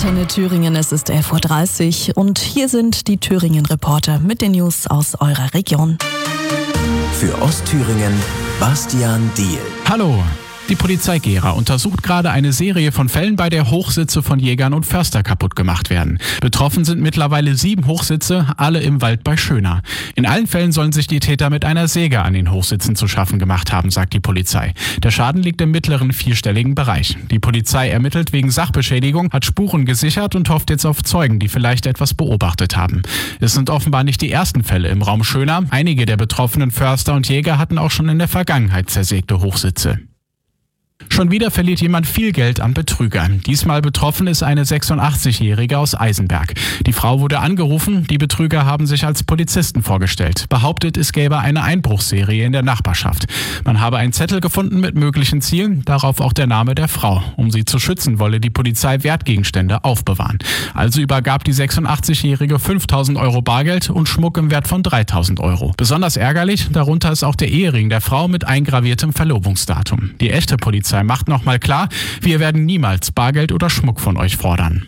Antenne Thüringen, es ist 11.30 Uhr und hier sind die Thüringen-Reporter mit den News aus eurer Region. Für Ostthüringen, Bastian Diehl. Hallo! Die Polizei Gera untersucht gerade eine Serie von Fällen, bei der Hochsitze von Jägern und Förster kaputt gemacht werden. Betroffen sind mittlerweile 7 Hochsitze, alle im Wald bei Schöna. In allen Fällen sollen sich die Täter mit einer Säge an den Hochsitzen zu schaffen gemacht haben, sagt die Polizei. Der Schaden liegt im mittleren vierstelligen Bereich. Die Polizei ermittelt wegen Sachbeschädigung, hat Spuren gesichert und hofft jetzt auf Zeugen, die vielleicht etwas beobachtet haben. Es sind offenbar nicht die ersten Fälle im Raum Schöna. Einige der betroffenen Förster und Jäger hatten auch schon in der Vergangenheit zersägte Hochsitze. Schon wieder verliert jemand viel Geld an Betrüger. Diesmal betroffen ist eine 86-Jährige aus Eisenberg. Die Frau wurde angerufen, die Betrüger haben sich als Polizisten vorgestellt. Behauptet, es gäbe eine Einbruchsserie in der Nachbarschaft. Man habe einen Zettel gefunden mit möglichen Zielen, darauf auch der Name der Frau. Um sie zu schützen, wolle die Polizei Wertgegenstände aufbewahren. Also übergab die 86-Jährige 5.000 Euro Bargeld und Schmuck im Wert von 3.000 Euro. Besonders ärgerlich, darunter ist auch der Ehering der Frau mit eingraviertem Verlobungsdatum. Die echte Polizei macht nochmal klar, wir werden niemals Bargeld oder Schmuck von euch fordern.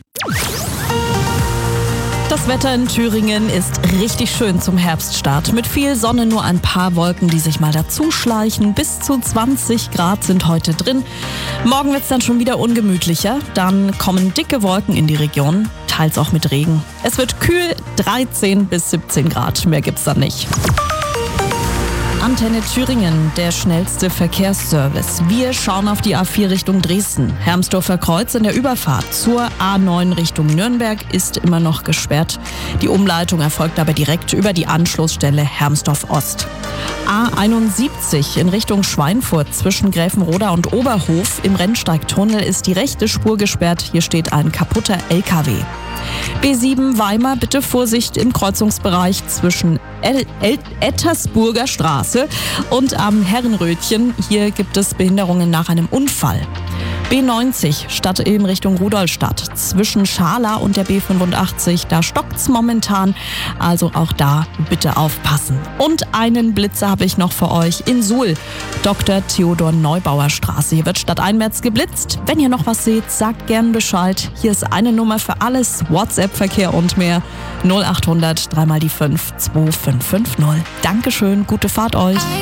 Das Wetter in Thüringen ist richtig schön zum Herbststart. Mit viel Sonne, nur ein paar Wolken, die sich mal dazuschleichen. Bis zu 20 Grad sind heute drin. Morgen wird es dann schon wieder ungemütlicher. Dann kommen dicke Wolken in die Region, teils auch mit Regen. Es wird kühl, 13 bis 17 Grad. Mehr gibt's dann nicht. Antenne Thüringen, der schnellste Verkehrsservice. Wir schauen auf die A4 Richtung Dresden. Hermsdorfer Kreuz in der Überfahrt zur A9 Richtung Nürnberg ist immer noch gesperrt. Die Umleitung erfolgt aber direkt über die Anschlussstelle Hermsdorf Ost. A71 in Richtung Schweinfurt zwischen Gräfenroda und Oberhof im Rennsteigtunnel ist die rechte Spur gesperrt. Hier steht ein kaputter LKW. B7 Weimar, bitte Vorsicht im Kreuzungsbereich zwischen Ettersburger Straße und am Herrenrötchen. Hier gibt es Behinderungen nach einem Unfall. B90 Stadtilm Richtung Rudolstadt zwischen Schala und der B85. Da stockt's momentan, also auch da bitte aufpassen. Und einen Blitzer habe ich noch für euch in Suhl. Dr. Theodor Neubauer Straße. Hier wird stadteinwärts geblitzt. Wenn ihr noch was seht, sagt gern Bescheid. Hier ist eine Nummer für alles, WhatsApp-Verkehr und mehr. 0800 3 mal die 5 2550. Dankeschön, gute Fahrt euch.